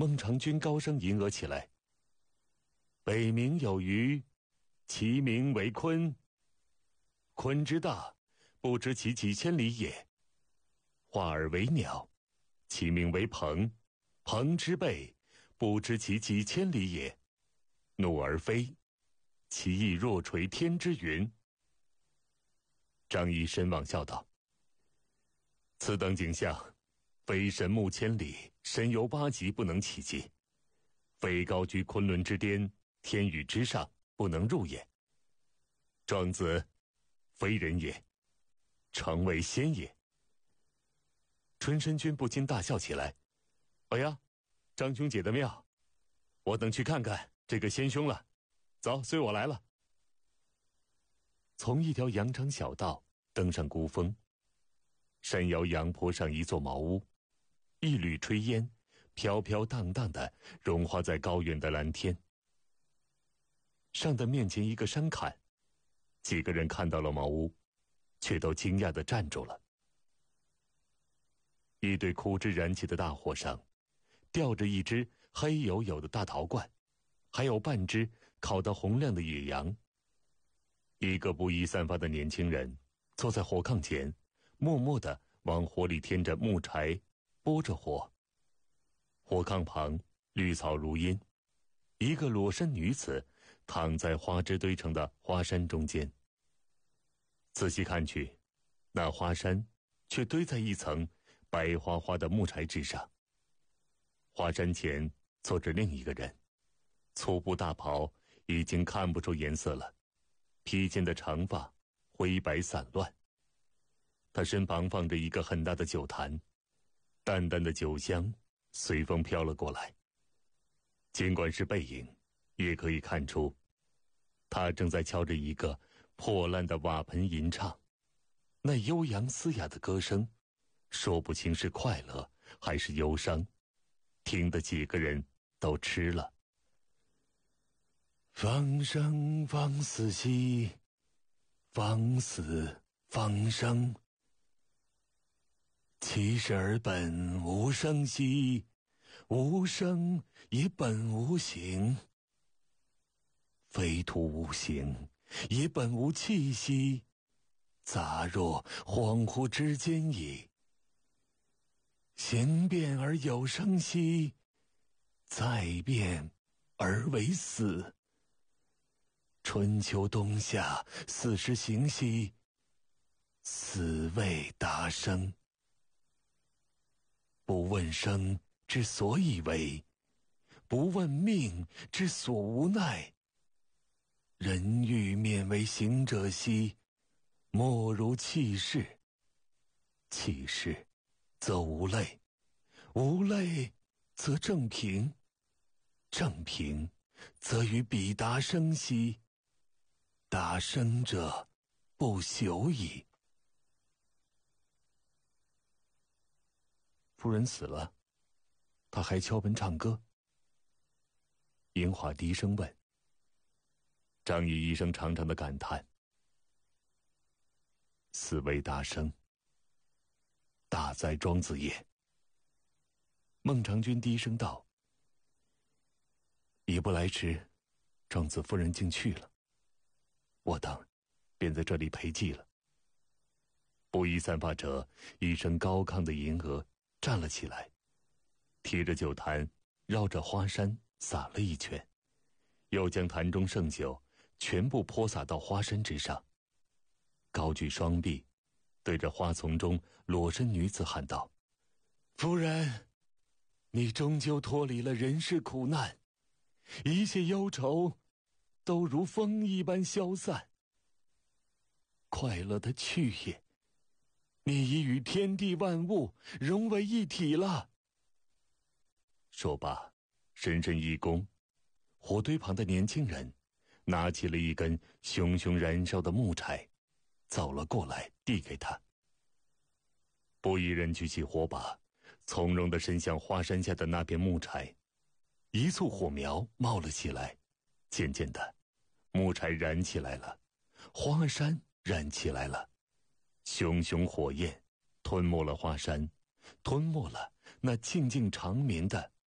孟尝君高声吟额起来：北冥有鱼，其名为鲲。鲲之大，不知其几千里也。化而为鸟，其名为鹏。鹏之背，不知其几千里也。怒而飞，其翼若垂天之云。张仪深望笑道：此等景象，非神目千里，神游八极，不能企及；非高居昆仑之巅，天宇之上，不能入也。庄子非人也，诚为仙也。春申君不禁大笑起来：哎呀，张兄解得妙，我等去看看这个仙兄了。走，随我来了。从一条羊肠小道登上孤峰，山腰阳坡上一座茅屋，一缕炊烟飘飘荡荡地融化在高远的蓝天。上的面前一个山坎，几个人看到了茅屋，却都惊讶地站住了。一堆枯枝燃起的大火上，吊着一只黑黝黝的大陶罐，还有半只烤得红亮的野羊。一个不衣散发的年轻人坐在火炕前，默默地往火里添着木柴，拨着火。火炕旁绿草如茵，一个裸身女子躺在花枝堆成的花山中间。仔细看去，那花山却堆在一层白花花的木柴之上。花山前坐着另一个人，粗布大袍已经看不出颜色了，披肩的长发灰白散乱。他身旁放着一个很大的酒坛，淡淡的酒香随风飘了过来。尽管是背影，也可以看出他正在敲着一个破烂的瓦盆吟唱。那悠扬嘶哑的歌声，说不清是快乐还是忧伤，听得几个人都吃了。方生方死兮，方死方生。其实而本无生兮，无生也本无形。非土无形，也本无气息，杂若恍惚之间矣。形变而有生兮，再变而为死。春秋冬夏四时行兮，死谓达生。不问生之所以为，不问命之所无奈。人欲免为行者兮，莫如弃市。弃市则无类，无类则正平，正平则与彼达生兮，达生者不朽矣。夫人死了，他还敲盆唱歌？银华低声问。张仪一声长长的感叹：死为达生，大哉庄子也。孟尝君低声道：一不来迟，庄子夫人竟去了，我等便在这里陪祭了。不衣散发者一声高亢的吟额站了起来，提着酒坛绕着花山洒了一圈，又将坛中盛酒全部泼洒到花山之上，高举双臂，对着花丛中裸身女子喊道：夫人，你终究脱离了人世苦难，一切忧愁都如风一般消散。快乐的去也，你已与天地万物融为一体了。说罢，深深一躬，火堆旁的年轻人拿起了一根熊熊燃烧的木柴，走了过来，递给他。不一人举起火把，从容地伸向花山下的那片木柴。一簇火苗冒了起来，渐渐的，木柴燃起来了，花山燃起来了。熊熊火焰吞没了花山，吞没了那静静长眠的